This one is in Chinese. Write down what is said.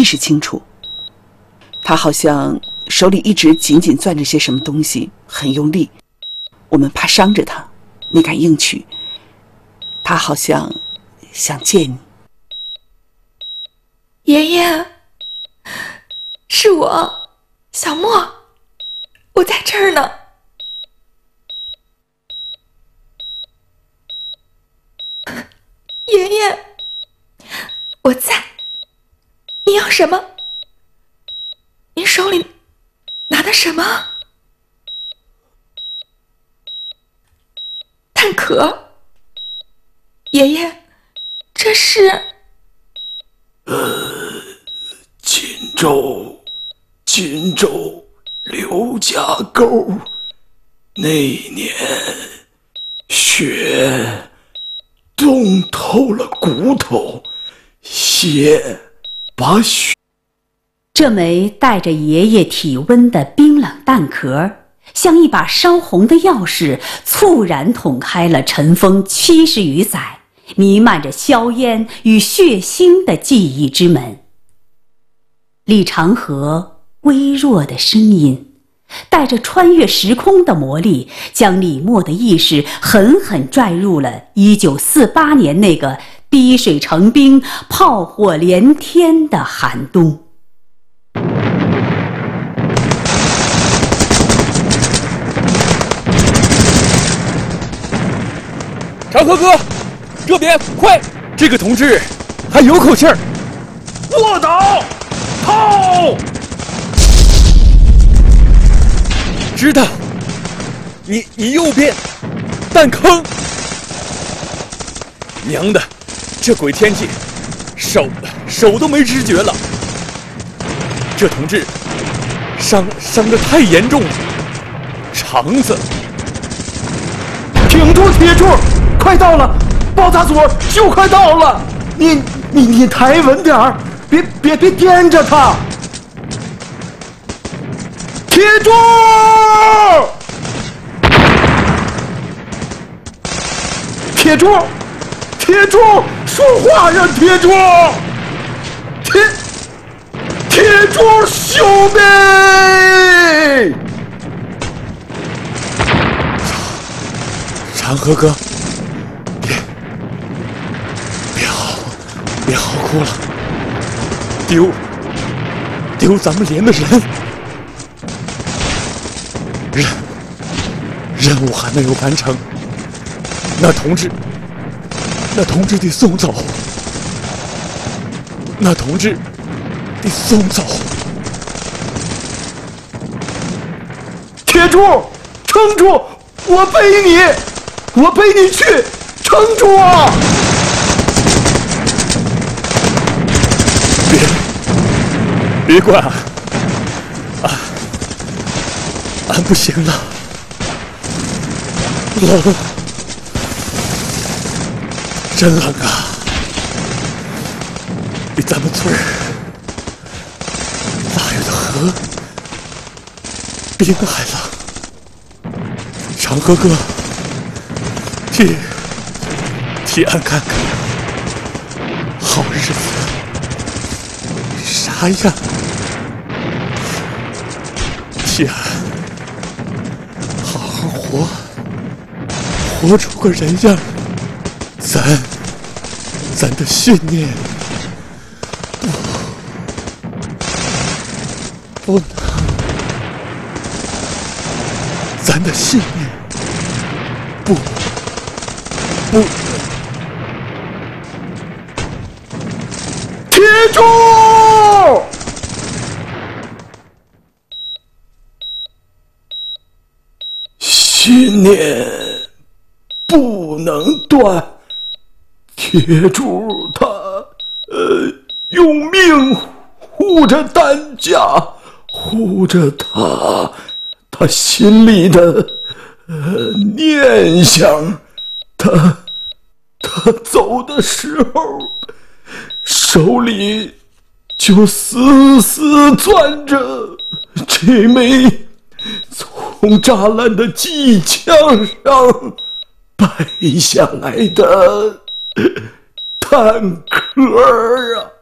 识清楚。他好像手里一直紧紧攥着些什么东西，很用力。我们怕伤着他，没敢硬取。他好像想见你。 爷爷，是我，小莫，我在这儿呢。爷爷，我在。你要什么？您手里拿的什么？蛋壳。爷爷，这是锦州刘家沟，那年雪冻透了骨头，血把血。 这枚带着爷爷体温的冰冷蛋壳，像一把烧红的钥匙，猝然捅开了尘封70余载、弥漫着硝烟与血腥的记忆之门。李长河微弱的声音，带着穿越时空的魔力，将李默的意识狠狠拽入了1948年那个滴水成冰、炮火连天的寒冬。 长河哥，这边快！这个同志还有口气儿。 卧倒，炮！ 知道。你右边，弹坑。娘的，这鬼天气，手都没知觉了。这同志伤得太严重了，肠子。 挺住，铁柱！快到了，爆炸所就快到了，你抬稳点儿，别颠着它。铁柱，铁柱，说话呀，铁柱，铁柱兄弟。 长河哥，别嚎哭了，丢咱们连的人，任务还没有完成，那同志得送走， 铁柱，撑住，我背你去，撑住啊！ 别管俺不行了，冷，真冷啊！比咱们村大有的河冰还冷。长河哥，替俺看看，好日子啥样？替俺好好活出个人样。咱的信念不能，咱的信念不。 铁柱，信念不能断。铁柱他用命护着担架，护着他心里的念想。他走的时候，手里就死死攥着这枚从栅栏的机枪上掰下来的弹壳啊！